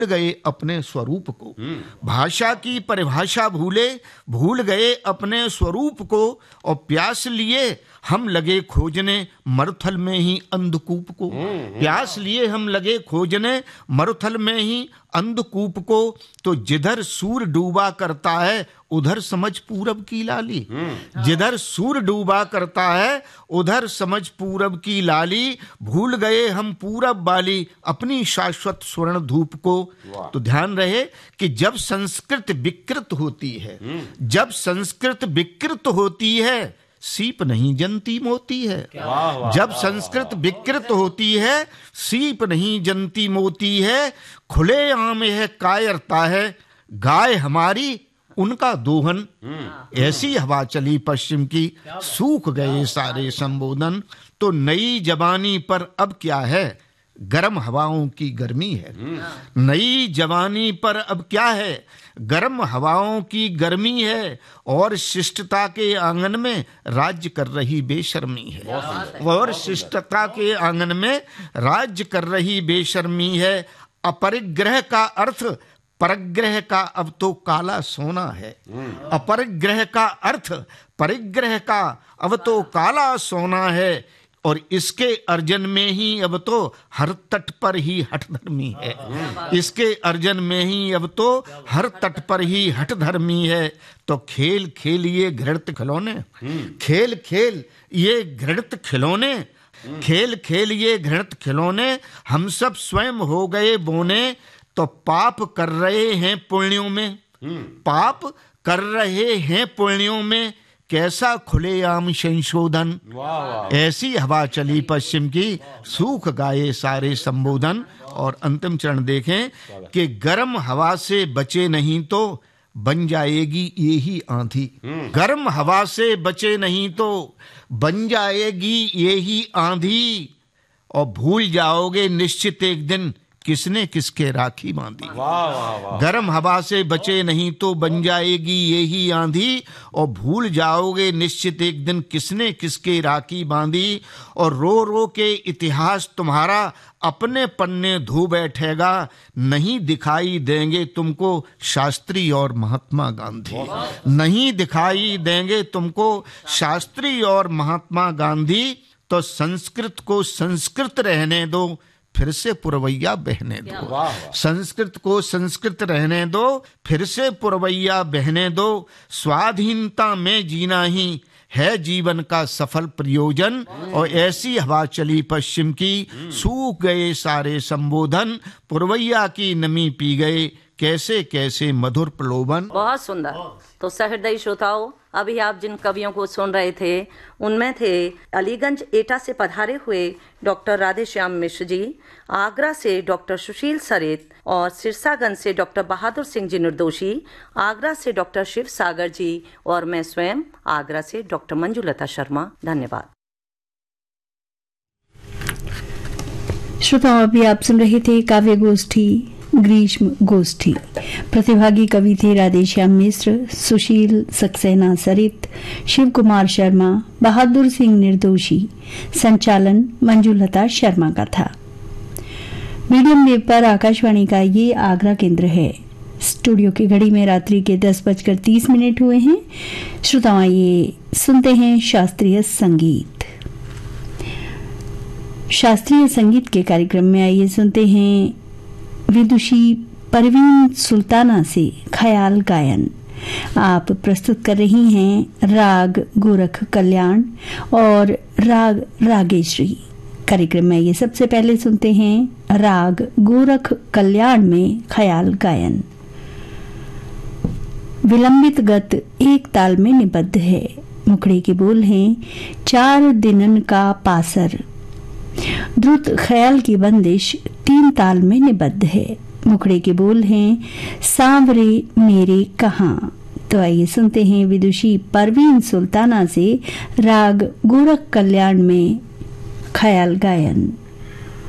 गए अपने स्वरूप को। भाषा की परिभाषा भूले, भूल गए अपने स्वरूप को, और प्यास लिए हम लगे खोजने मरुथल में ही अंधकूप को। प्यास लिए हम लगे खोजने मरुथल में ही अंधकूप को, तो जिधर सूर्य डूबा करता है उधर समझ पूरब की लाली। जिधर सूर्य डूबा करता है उधर समझ पूरब की लाली, भूल गए हम पूरब वाली अपनी शाश्वत स्वर्ण धूप को। तो ध्यान रहे कि जब संस्कृत विकृत होती है, जब संस्कृत विकृत होती है, सीप नहीं जनती मोती है। जब संस्कृत विकृत होती है, सीप नहीं जनती मोती है। खुले आम है कायरता है, गाय हमारी उनका दोहन। ऐसी हवा चली पश्चिम की, सूख गए सारे संबोधन। तो नई जवानी पर अब क्या है, गर्म हवाओं की गर्मी है। नई जवानी पर अब क्या है, गर्म हवाओं की गर्मी है। और शिष्टता के आंगन में राज्य कर रही बेशर्मी है। और शिष्टता के आंगन में राज्य कर रही बेशर्मी है। अपरिग्रह का अर्थ परिग्रह का अब तो काला सोना है। अपरिग्रह का अर्थ परिग्रह का अब तो काला सोना है। और इसके अर्जन में ही अब तो हर तट पर ही हठ धर्मी है। इसके अर्जन में ही अब तो हर तट पर ही हठ धर्मी है। तो खेल खेल ये घृणित खिलौने, खेल खेल ये घृणित खिलौने, खेल खेल ये घृणित खिलौने, हम सब स्वयं हो गए बोने। तो पाप कर रहे हैं पुण्यों में, पाप कर रहे हैं पुण्यों में, कैसा खुलेआम संशोधन। ऐसी हवा चली पश्चिम की, सूख गाए सारे संबोधन। और अंतिम चरण देखें कि गर्म हवा से बचे नहीं तो बन जाएगी ये ही आंधी। गर्म हवा से बचे नहीं तो बन जाएगी ये ही आंधी, और भूल जाओगे निश्चित एक दिन किसने किसके राखी बांधी। गर्म हवा से बचे नहीं तो बन जाएगी यही आंधी, और भूल जाओगे निश्चित एक दिन किसने किसके राखी बांधी। और रो रो के इतिहास तुम्हारा अपने पन्ने धो बैठेगा, नहीं दिखाई देंगे तुमको शास्त्री और महात्मा गांधी। नहीं दिखाई देंगे तुमको शास्त्री और महात्मा गांधी। तो संस्कृत को संस्कृत रहने दो, फिर से पुरवैया बहने दो। संस्कृत को संस्कृत रहने दो, फिर से पुरवैया बहने दो। स्वाधीनता में जीना ही है जीवन का सफल प्रयोजन। और ऐसी हवा चली पश्चिम की, सूख गए सारे संबोधन, पुरवैया की नमी पी गए कैसे कैसे मधुर प्रलोभन। बहुत सुंदर। तो सहृदयी श्रोताओं, अभी आप जिन कवियों को सुन रहे थे उनमें थे अलीगंज एटा से पधारे हुए डॉक्टर राधेश्याम मिश्र जी, आगरा से डॉक्टर सुशील सरेत, और सिरसागंज से डॉक्टर बहादुर सिंह जी निर्दोशी, आगरा से डॉक्टर शिव सागर जी, और मैं स्वयं आगरा से डॉक्टर मंजुलता शर्मा। धन्यवाद। श्रोताओं, अभी आप सुन रहे थे काव्य गोष्ठी ग्रीष्म गोष्ठी। प्रतिभागी कवि थे राधेश्याम मिश्र, सुशील सक्सेना सरित, शिव कुमार शर्मा, बहादुर सिंह निर्दोशी। संचालन मंजुलता शर्मा का था। मीडियम वेव पर आकाशवाणी का ये आगरा केंद्र है। स्टूडियो की घड़ी में रात्रि के 10:30 हुए हैं। श्रोताओं, ये सुनते हैं शास्त्रीय संगीत। शास्त्रीय संगीत के कार्यक्रम में आइए सुनते हैं विदुषी परवीन सुल्ताना से ख्याल गायन। आप प्रस्तुत कर रही हैं राग गोरख कल्याण और राग रागेश्वरी। कार्यक्रम में ये सबसे पहले सुनते हैं राग गोरख कल्याण में ख्याल गायन। विलंबित गत एक ताल में निबद्ध है। मुखड़े के बोल हैं 4 दिनन का पासर। द्रुत ख्याल की बंदिश 3 ताल में निबद्ध है। मुखड़े के बोल हैं सांवरे मेरे कहाँ। तो आइए सुनते हैं विदुषी परवीन सुल्ताना से राग गोरख कल्याण में ख्याल गायन।